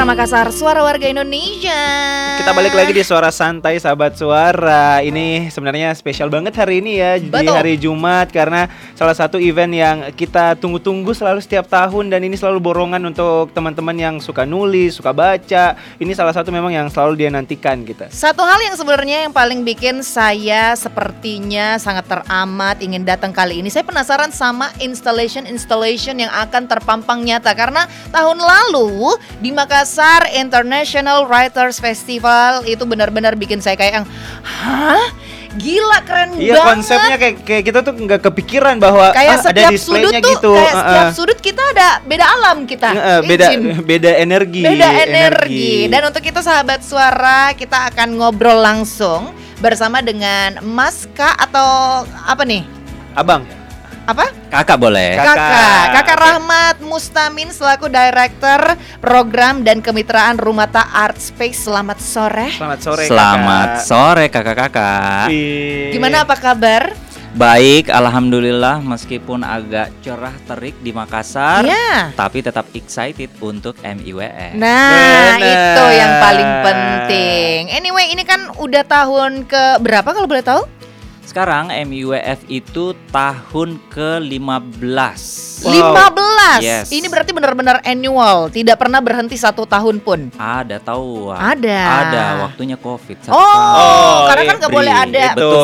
Makassar, suara warga Indonesia. Kita balik lagi di Suara Santai Sahabat Suara. Ini sebenarnya spesial banget hari ini ya. Betul. Di hari Jumat, karena salah satu event yang kita tunggu-tunggu selalu setiap tahun. Dan ini selalu borongan untuk teman-teman yang suka nulis, suka baca. Ini salah satu memang yang selalu dia nantikan kita. Satu hal yang sebenarnya yang paling bikin saya sepertinya sangat teramat ingin datang kali ini, saya penasaran sama installation yang akan terpampang nyata. Karena tahun lalu di Makassar International Writers Festival itu benar-benar bikin saya kayak yang hah? Gila, keren banget. Iya, konsepnya kayak kita tuh nggak kepikiran bahwa kayak ada displaynya gitu. Kayak setiap sudut kita ada beda alam kita. Beda energi. Dan untuk itu sahabat suara, kita akan ngobrol langsung bersama dengan Mas K atau apa nih? Abang. Apa? Kakak boleh. Kakak Rahmat Mustamin selaku Director Program dan Kemitraan Rumata Art Space. Selamat sore. Selamat sore kakak-kakak. Gimana, apa kabar? Baik, alhamdulillah, meskipun agak cerah terik di Makassar, tapi tetap excited untuk MIWF. Nah, itu yang paling penting. Anyway, ini kan udah tahun ke berapa kalau boleh tahu? Sekarang MIWF itu tahun ke-15. Wow. 15? Yes. Ini berarti benar-benar annual, tidak pernah berhenti 1 tahun pun. Ada tahu. Ada. Waktunya COVID. Karena kan nggak boleh ada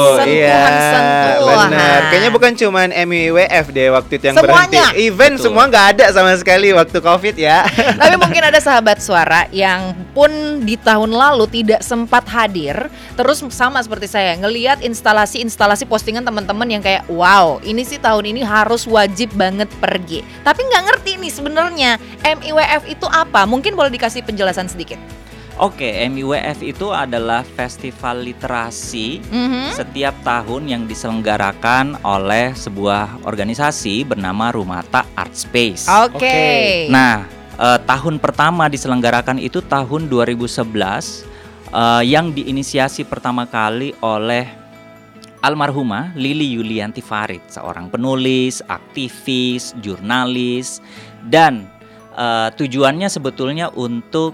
sentuhan. Benar. Kayaknya bukan cuman MIWF deh waktu itu yang semuanya berhenti. Event semua nggak ada sama sekali waktu COVID ya. Tapi mungkin ada sahabat suara yang pun di tahun lalu tidak sempat hadir. Terus sama seperti saya ngelihat instalasi postingan teman-teman yang kayak wow, ini sih tahun ini harus wajib banget pergi. Tapi nggak ngerti nih sebenarnya MIWF itu apa? Mungkin boleh dikasih penjelasan sedikit. Oke, MIWF itu adalah festival literasi setiap tahun yang diselenggarakan oleh sebuah organisasi bernama Rumata Art Space. Oke. Nah, tahun pertama diselenggarakan itu tahun 2011 yang diinisiasi pertama kali oleh almarhumah Lili Yulianti Farid, seorang penulis, aktivis, jurnalis, dan tujuannya sebetulnya untuk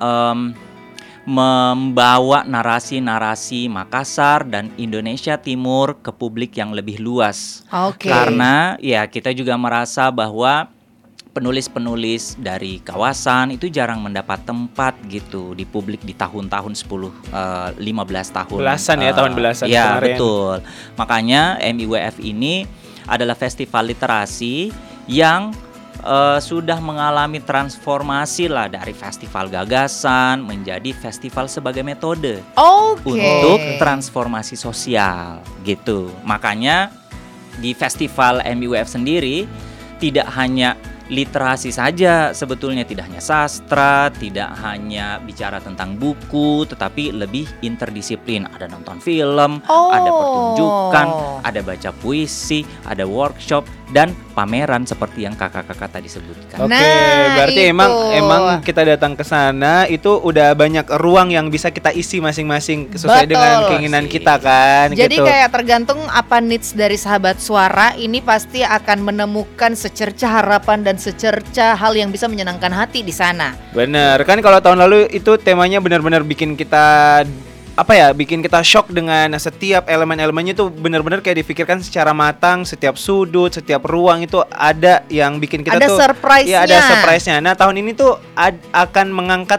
membawa narasi-narasi Makassar dan Indonesia Timur ke publik yang lebih luas. Karena ya kita juga merasa bahwa penulis-penulis dari kawasan itu jarang mendapat tempat gitu di publik di tahun-tahun 15 tahun. Tahun belasan ya, kemarin. Betul. Makanya MIWF ini adalah festival literasi yang sudah mengalami transformasi lah dari festival gagasan menjadi festival sebagai metode untuk transformasi sosial gitu. Makanya di festival MIWF sendiri tidak hanya literasi saja sebetulnya, tidak hanya sastra, tidak hanya bicara tentang buku, tetapi lebih interdisiplin. Ada nonton film, ada pertunjukan, ada baca puisi, ada workshop, dan pameran seperti yang kakak-kakak tadi sebutkan. Oke, berarti emang kita datang ke sana itu udah banyak ruang yang bisa kita isi masing-masing sesuai dengan keinginan kita kan. Jadi gitu. Kayak tergantung apa needs dari sahabat suara, ini pasti akan menemukan secerca harapan dan secerca hal yang bisa menyenangkan hati di sana. Bener kan, kalau tahun lalu itu temanya benar-benar bikin kita bikin kita shock dengan setiap elemen-elemennya tuh benar-benar kayak difikirkan secara matang, setiap sudut, setiap ruang itu ada yang bikin kita ada surprise-nya. Iya, ada surprise-nya. Nah, tahun ini tuh akan mengangkat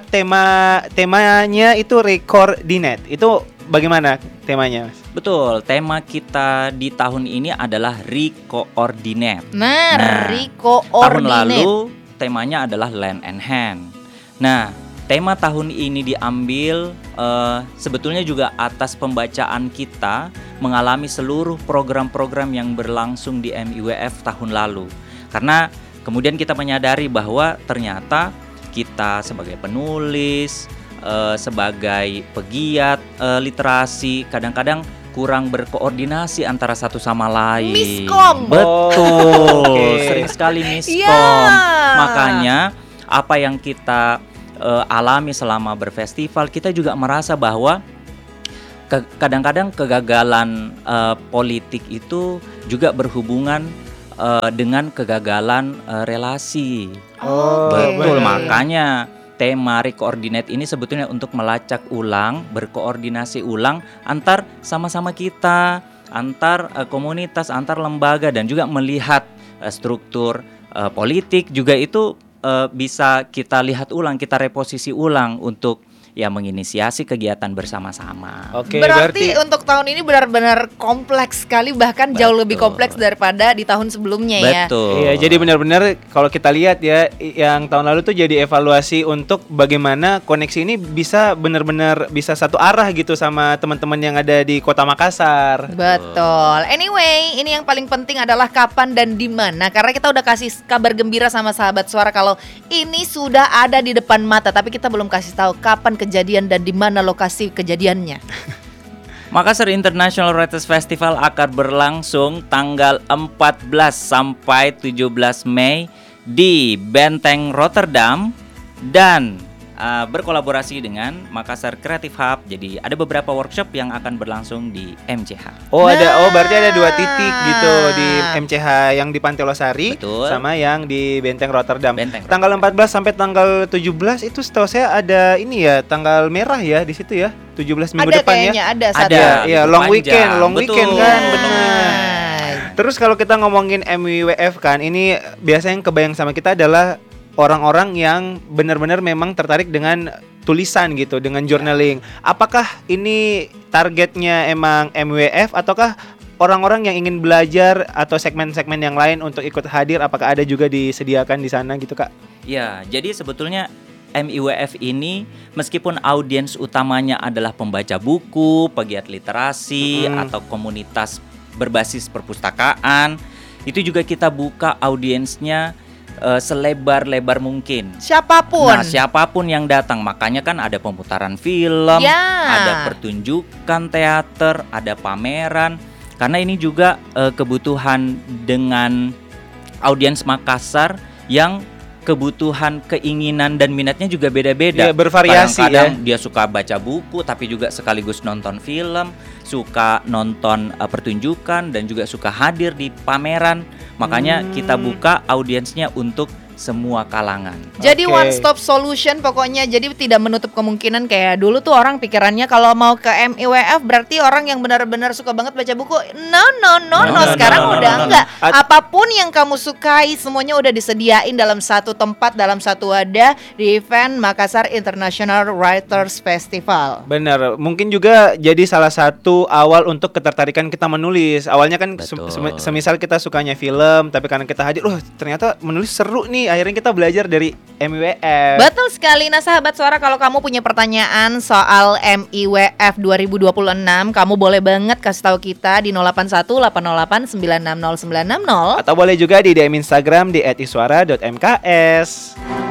temanya itu recoordinate. Itu bagaimana temanya, Mas? Betul, tema kita di tahun ini adalah recoordinate. Nah, recoordinate. Tahun lalu temanya adalah land and hand. Nah, tema tahun ini diambil sebetulnya juga atas pembacaan kita mengalami seluruh program-program yang berlangsung di MIWF tahun lalu. Karena kemudian kita menyadari bahwa ternyata kita sebagai penulis, sebagai pegiat literasi, kadang-kadang kurang berkoordinasi antara satu sama lain. Miskom. Betul, sering sekali miskom. Makanya apa yang kita alami selama berfestival, kita juga merasa bahwa kadang-kadang kegagalan politik itu juga berhubungan dengan kegagalan relasi. Betul, makanya tema Recoordinate ini sebetulnya untuk melacak ulang, berkoordinasi ulang antar sama-sama kita, antar komunitas, antar lembaga, dan juga melihat struktur politik juga itu bisa kita lihat ulang, kita reposisi ulang untuk ya menginisiasi kegiatan bersama-sama. Oke, berarti untuk tahun ini benar-benar kompleks sekali, bahkan jauh lebih kompleks daripada di tahun sebelumnya ya. Betul. Iya, jadi benar-benar kalau kita lihat ya, yang tahun lalu tuh jadi evaluasi untuk bagaimana koneksi ini bisa benar-benar bisa satu arah gitu sama teman-teman yang ada di Kota Makassar. Betul. Anyway, ini yang paling penting adalah kapan dan di mana. Karena kita udah kasih kabar gembira sama sahabat suara kalau ini sudah ada di depan mata, tapi kita belum kasih tahu kapan kejadian dan di mana lokasi kejadiannya. Makassar International Writers Festival akan berlangsung tanggal 14 sampai 17 Mei di Benteng Rotterdam dan berkolaborasi dengan Makassar Creative Hub. Jadi ada beberapa workshop yang akan berlangsung di MCH. Berarti ada 2 titik gitu di MCH, yang di Pantai Losari. Betul. Sama yang di Benteng Rotterdam. Tanggal 14 sampai tanggal 17 itu setahu saya ada ini ya, tanggal merah ya di situ ya. 17 minggu depan ya. Ada. Iya, long weekend Betul. kan, benar. Terus kalau kita ngomongin MWF kan, ini biasanya yang kebayang sama kita adalah orang-orang yang benar-benar memang tertarik dengan tulisan gitu, dengan journaling. Apakah ini targetnya emang MWF ataukah orang-orang yang ingin belajar atau segmen-segmen yang lain untuk ikut hadir, apakah ada juga disediakan di sana gitu, Kak? Ya, jadi sebetulnya MIWF ini meskipun audiens utamanya adalah pembaca buku, pegiat literasi atau komunitas berbasis perpustakaan, itu juga kita buka audiensnya selebar-lebar mungkin. Siapapun yang datang. Makanya kan ada pemutaran film, ada pertunjukan teater, ada pameran. Karena ini juga kebutuhan dengan audiens Makassar yang kebutuhan, keinginan dan minatnya juga beda-beda. Ya, bervariasi. Kadang-kadang dia suka baca buku tapi juga sekaligus nonton film, suka nonton pertunjukan dan juga suka hadir di pameran. Makanya kita buka audiensnya untuk semua kalangan. Jadi one stop solution pokoknya. Jadi tidak menutup kemungkinan kayak dulu tuh orang pikirannya kalau mau ke MIWF berarti orang yang benar-benar suka banget baca buku. No. Sekarang udah enggak. Apapun yang kamu sukai semuanya udah disediain dalam satu tempat, dalam satu wadah di event Makassar International Writers Festival. Benar. Mungkin juga jadi salah satu awal untuk ketertarikan kita menulis. Awalnya kan semisal kita sukanya film, tapi karena kita hadir, ternyata menulis seru nih. Akhirnya kita belajar dari MIWF. Betul sekali. Nah sahabat suara, kalau kamu punya pertanyaan soal MIWF 2026, kamu boleh banget kasih tahu kita di 081-808-960-960. Atau boleh juga di DM Instagram di @iswara.mks.